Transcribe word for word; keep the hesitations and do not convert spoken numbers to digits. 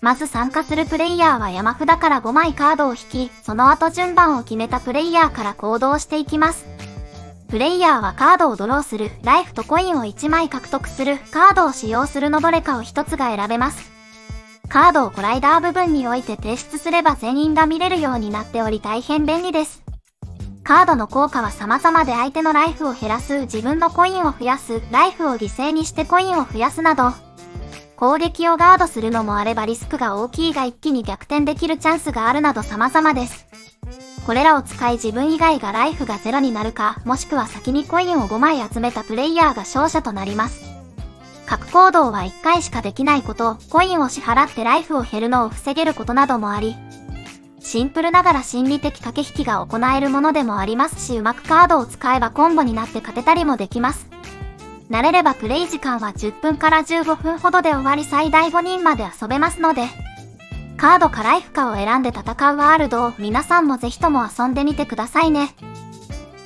まず参加するプレイヤーは山札からごまいカードを引き、その後順番を決めたプレイヤーから行動していきます。プレイヤーはカードをドローする、ライフとコインをいちまい獲得する、カードを使用するのどれかをひとつが選べます。カードをコライダー部分に置いて提出すれば全員が見れるようになっており大変便利です。カードの効果は様々で相手のライフを減らす、自分のコインを増やす、ライフを犠牲にしてコインを増やすなど、攻撃をガードするのもあればリスクが大きいが一気に逆転できるチャンスがあるなど様々です。これらを使い自分以外がライフがゼロになるか、もしくは先にコインをごまい集めたプレイヤーが勝者となります。各行動はいっかいしかできないこと、コインを支払ってライフを減るのを防げることなどもあり、シンプルながら心理的駆け引きが行えるものでもありますし、うまくカードを使えばコンボになって勝てたりもできます。慣れればプレイ時間はじゅっぷんからじゅうごふんほどで終わり最大ごにんまで遊べますので、カードかライフかを選んで戦うワールドを皆さんもぜひとも遊んでみてくださいね。